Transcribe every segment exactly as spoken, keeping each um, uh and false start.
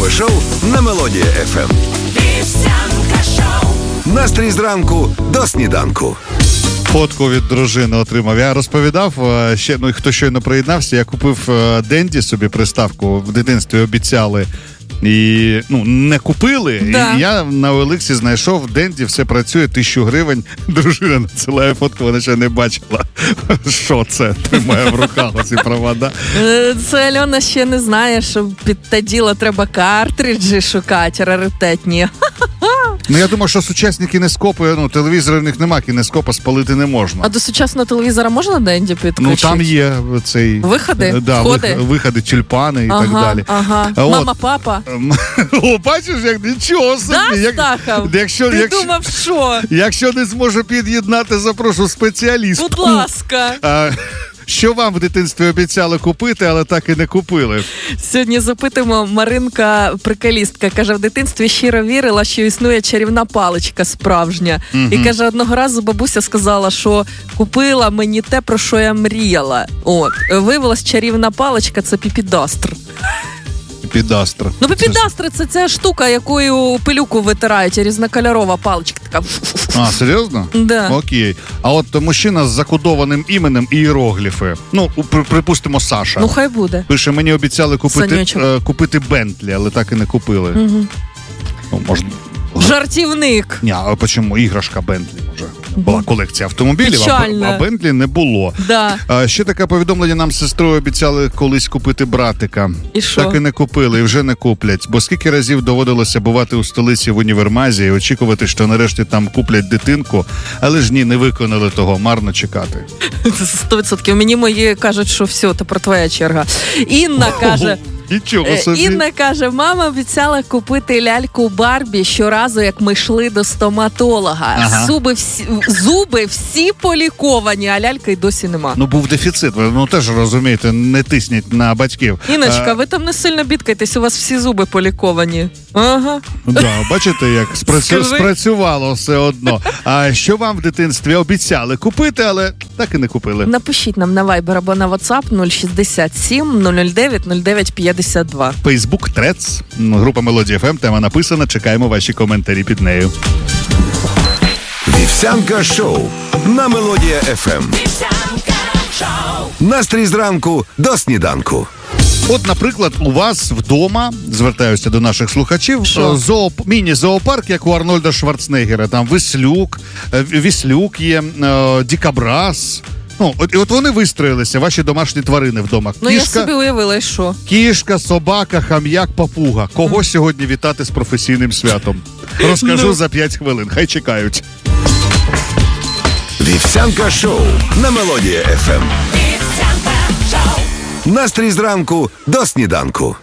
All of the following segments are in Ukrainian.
ранкове шоу на Мелодія еф ем. Вівсянка шоу. Настрій зранку до сніданку. Фотку від дружини отримав. Я розповідав, ще, ну, хто щойно приєднався, я купив Денді собі приставку, в дитинстві обіцяли. І, ну, не купили. Да. І я на о ел ікс знайшов в Денді, все працює, тисячу гривень. Дружина надсилає фотку, вона ще не бачила, що це тримає в руках оці провода. Це Альона ще не знає, що під те діло треба картриджі шукати, раритетні. Ну, я думаю, що сучасні кінескопи, ну, телевізорів в них нема, кінескопа спалити не можна. А до сучасного телевізора можна Денді підключити? Ну, там є цей... Виходи? Да, входи? Виходи, тюльпани і ага, так далі. Ага, От. Мама, папа. О, бачиш, як нічого собі. Да, як, Стахов? якщо, Ти якщо, думав, що? Якщо не зможу під'єднати, запрошу спеціалістку. Будь ласка. А, що вам в дитинстві обіцяли купити, але так і не купили? Сьогодні запитуємо, Маринка, приколістка, каже, в дитинстві щиро вірила, що існує чарівна паличка справжня. Угу. І каже, одного разу бабуся сказала, що купила мені те, про що я мріяла. От, виявилась, чарівна паличка – це піпідастр. Піпідастр. Ну, піпідастр – це ця штука, якою пилюку витирають, різнокольорова паличка така. А, серйозно? Да. Окей. А от мужчина з закодованим іменем і іерогліфи. Ну, припустимо, Саша. Ну, хай буде. Пише, мені обіцяли купити, е, купити Бентлі, але так і не купили. Угу. Ну, можна... Жартівник. Ні, а чому? Іграшка Бентлі, може. Була колекція автомобілів, Печально. а Бентлі не було. Да. А, ще таке повідомлення нам з сестрою обіцяли колись купити братика. І що? Так і не купили, і вже не куплять. Бо скільки разів доводилося бувати у столиці в універмазі і очікувати, що нарешті там куплять дитинку, але ж ні, не виконали того, марно чекати. Сто відсотків. Мені мої кажуть, що все, тепер твоя черга. Інна каже... Нічого собі. Інна каже, мама обіцяла купити ляльку Барбі щоразу, як ми йшли до стоматолога. Ага. Зуби всі, зуби всі поліковані, а лялька й досі нема. Ну, був дефіцит, ви ну, теж розумієте, не тисніть на батьків. Інночка, а... ви там не сильно бідкайтесь, у вас всі зуби поліковані. Ага. Да, бачите, як спрацю... спрацювало все одно. А що вам в дитинстві обіцяли купити, але так і не купили? Напишіть нам на Viber або на WhatsApp нуль шістдесят сім нуль нуль дев'ять нуль дев'ять п'ятдесят два. Фейсбук, Трец, група Мелодія еф ем, тема написана, чекаємо ваші коментарі під нею. Вівсянка шоу на Мелодія еф ем. Вівсянка шоу. Настрій зранку до сніданку. От, наприклад, у вас вдома, звертаюся до наших слухачів, зоо, міні-зоопарк, як у Арнольда Шварценеггера, там Вислюк, Віслюк є, Дікобраз. Ну, от, і от вони вистроїлися, ваші домашні тварини вдома. Ну, кішка, я собі уявила, що? Кішка, собака, хам'як, папуга. Кого mm. сьогодні вітати з професійним святом? Розкажу no. за п'ять хвилин, хай чекають. Вівсянка шоу на Мелодія еф ем. Настрій зранку до сніданку.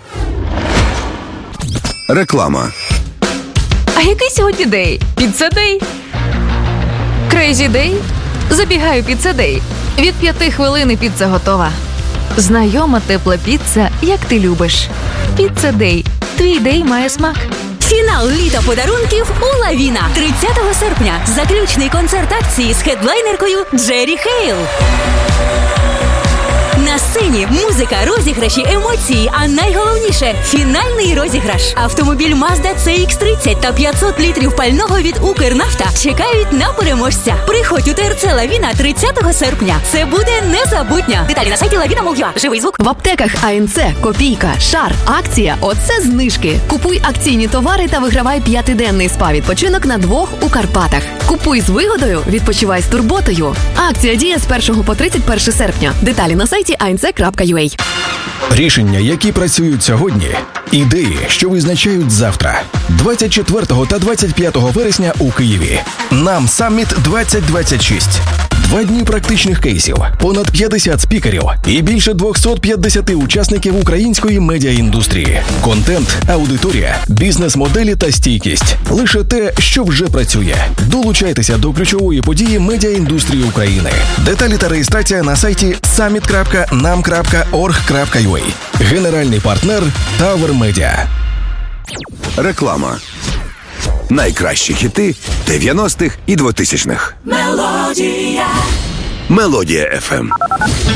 Реклама. А який сьогодні день? Піца-дей? Крейзі-дей? Забігаю піца-дей. Від п'яти хвилин піца готова. Знайома тепла піца, як ти любиш. Піца-дей. Твій дей має смак. Фінал літа подарунків у Лавіна. тридцятого серпня. Заключний концерт акції з хедлайнеркою Джері Хейл. На сцені музика, розіграші, емоції, а найголовніше – фінальний розіграш. Автомобіль Mazda це ікс тридцять та п'ятсот літрів пального від Укрнафта чекають на переможця. Приходь у ТРЦ Лавіна тридцятого серпня. Це буде незабутньо. Деталі на сайті лавіна крапка ю а. Живий звук. В аптеках АНЦ, Копійка, Шар, акція – оце знижки. Купуй акційні товари та вигравай п'ятиденний спа-відпочинок на двох у Карпатах. Купуй з вигодою, відпочивай з турботою. Акція діє з першого по тридцять перше серпня. Деталі на сайті ей ен це крапка ю а. Рішення, які працюють сьогодні. Ідеї, що визначають завтра. двадцять четвертого та двадцять п'ятого вересня у Києві. Нам Саміт двадцять двадцять шість. Два дні практичних кейсів, понад п'ятдесят спікерів і більше двісті п'ятдесят учасників української медіаіндустрії. Контент, аудиторія, бізнес-моделі та стійкість. Лише те, що вже працює. Долучайтеся до ключової події медіаіндустрії України. Деталі та реєстрація на сайті саміт крапка нам крапка орг крапка ю а. Генеральний партнер Tower Media. Реклама. Найкращі хіти дев'яностих і двотисячних. Мелодія. Мелодія еф ем.